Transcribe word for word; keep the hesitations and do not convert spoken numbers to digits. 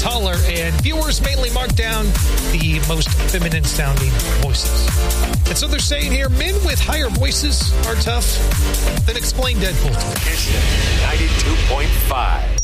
taller, and viewers mainly mark down the most feminine-sounding voices. And so they're saying here, men with higher voices are tough. Then explain Deadpool to me. ninety-two point five.